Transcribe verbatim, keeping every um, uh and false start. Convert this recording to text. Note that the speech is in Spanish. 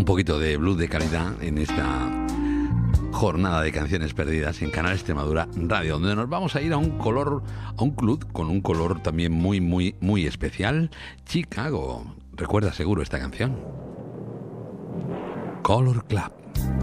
un poquito de blues de calidad en esta jornada de canciones perdidas en Canal Extremadura Radio, donde nos vamos a ir a un color, a un club con un color también muy, muy, muy especial. Chicago. Recuerda seguro esta canción. Color Club.